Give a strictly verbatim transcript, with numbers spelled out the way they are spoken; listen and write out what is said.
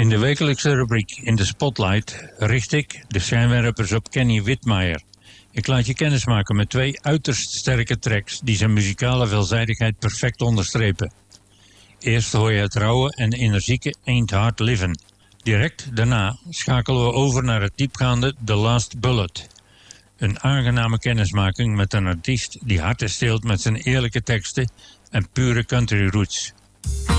In de wekelijkse rubriek In de Spotlight richt ik de schijnwerpers op Kenny Whitmire. Ik laat je kennismaken met twee uiterst sterke tracks die zijn muzikale veelzijdigheid perfect onderstrepen. Eerst hoor je het rauwe en energieke Ain't Hard Livin'. Direct daarna schakelen we over naar het diepgaande The Last Bullet. Een aangename kennismaking met een artiest die hard steelt met zijn eerlijke teksten en pure country roots.